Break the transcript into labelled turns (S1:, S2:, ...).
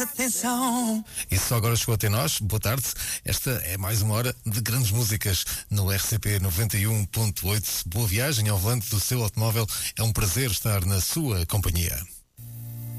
S1: Atenção.
S2: E só agora chegou até nós, boa tarde. Esta é mais uma hora de grandes músicas no RCP 91.8. Boa viagem ao volante do seu automóvel. É um prazer estar na sua companhia.